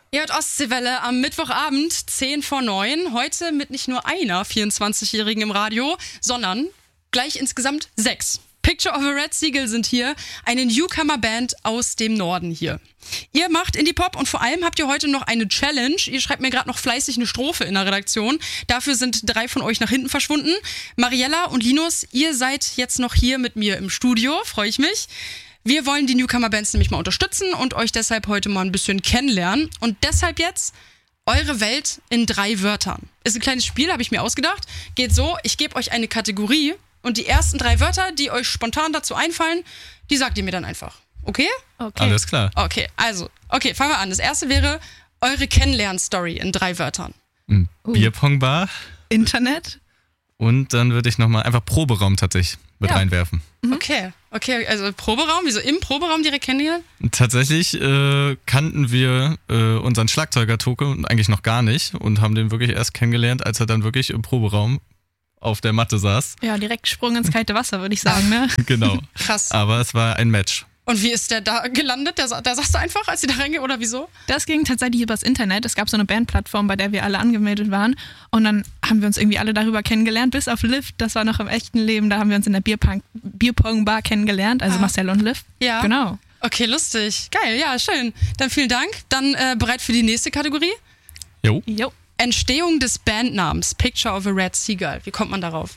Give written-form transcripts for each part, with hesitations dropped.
Ihr hört Ostseewelle am Mittwochabend, 10 vor 9. Heute mit nicht nur einer 24-Jährigen im Radio, sondern gleich insgesamt 6. Picture of a Red Seagull sind hier, eine Newcomer-Band aus dem Norden hier. Ihr macht Indie-Pop und vor allem habt ihr heute noch eine Challenge. Ihr schreibt mir gerade noch fleißig eine Strophe in der Redaktion. Dafür sind 3 von euch nach hinten verschwunden. Mariella und Linus, ihr seid jetzt noch hier mit mir im Studio, freue ich mich. Wir wollen die Newcomer-Bands nämlich mal unterstützen und euch deshalb heute mal ein bisschen kennenlernen. Und deshalb jetzt eure Welt in 3 Wörtern. Ist ein kleines Spiel, habe ich mir ausgedacht. Geht so, ich gebe euch eine Kategorie und die ersten 3 Wörter, die euch spontan dazu einfallen, die sagt ihr mir dann einfach. Okay? Alles klar. Okay, fangen wir an. Das erste wäre eure Kennenlern-Story in 3 Wörtern. Bierpongbar. Internet. Und dann würde ich nochmal einfach Proberaum tatsächlich mit reinwerfen. Okay, also Proberaum, wieso im Proberaum direkt kennenlernen? Tatsächlich kannten wir unseren Schlagzeuger Toke eigentlich noch gar nicht und haben den wirklich erst kennengelernt, als er dann wirklich im Proberaum auf der Matte saß. Ja, direkt Sprung ins kalte Wasser, würde ich sagen, ne? Genau. Krass. Aber es war ein Match. Und wie ist der da gelandet? Der saß da einfach, als sie da reingehen, oder wieso? Das ging tatsächlich übers Internet. Es gab so eine Bandplattform, bei der wir alle angemeldet waren. Und dann haben wir uns irgendwie alle darüber kennengelernt, bis auf Liv. Das war noch im echten Leben. Da haben wir uns in der Bierpong-Bar kennengelernt, also Marcel und Liv. Ja. Genau. Okay, lustig. Geil, ja, schön. Dann vielen Dank. Dann bereit für die nächste Kategorie? Jo. Entstehung des Bandnamens Picture of a Red Seagull. Wie kommt man darauf?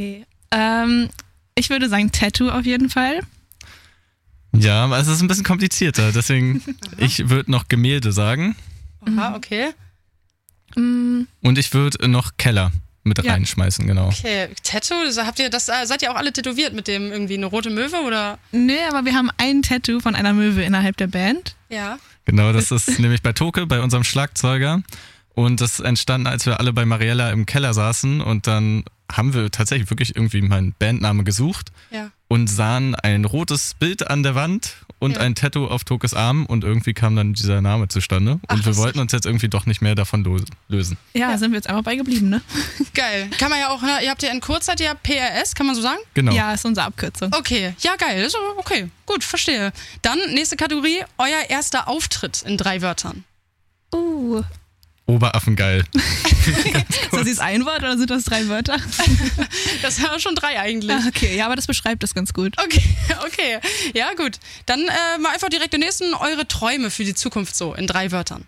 Ich würde sagen Tattoo auf jeden Fall. Ja, aber es ist ein bisschen komplizierter, deswegen ich würde noch Gemälde sagen. Aha, okay. Und ich würde noch Keller mit reinschmeißen, genau. Okay, Tattoo, seid ihr auch alle tätowiert mit dem irgendwie eine rote Möwe oder? Nee, aber wir haben ein Tattoo von einer Möwe innerhalb der Band. Ja. Genau, das ist nämlich bei Toke, bei unserem Schlagzeuger. Und das entstand, als wir alle bei Mariella im Keller saßen und dann haben wir tatsächlich wirklich irgendwie meinen Bandname gesucht und sahen ein rotes Bild an der Wand und ein Tattoo auf Tokes Arm und irgendwie kam dann dieser Name zustande und wir wollten uns jetzt irgendwie doch nicht mehr davon lösen. Ja, sind wir jetzt einfach bei geblieben, ne? Geil. Kann man ja auch, ihr habt ja in Kurzzeit ja PRS, kann man so sagen? Genau. Ja, ist unsere Abkürzung. Okay, ja geil, ist okay, gut, verstehe. Dann nächste Kategorie, euer erster Auftritt in 3 Wörtern. Oberaffengeil. Ist das jetzt ein Wort oder sind das 3 Wörter? Das sind schon 3 eigentlich. Okay, ja, aber das beschreibt das ganz gut. Okay. Ja, gut. Dann mal einfach direkt den nächsten, eure Träume für die Zukunft so in 3 Wörtern.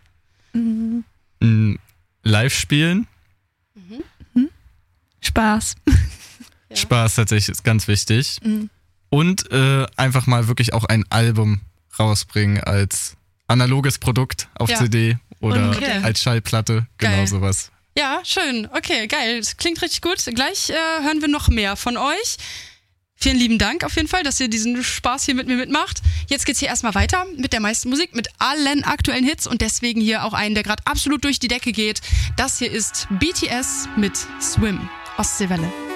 Live spielen. Spaß. Ja. Spaß tatsächlich ist ganz wichtig. Und einfach mal wirklich auch ein Album rausbringen als analoges Produkt auf CD oder als Schallplatte, genau sowas. Ja, schön. Okay, geil. Das klingt richtig gut. Gleich hören wir noch mehr von euch. Vielen lieben Dank auf jeden Fall, dass ihr diesen Spaß hier mit mir mitmacht. Jetzt geht's hier erstmal weiter mit der meisten Musik, mit allen aktuellen Hits und deswegen hier auch einen, der gerade absolut durch die Decke geht. Das hier ist BTS mit Swim. Ostseewelle.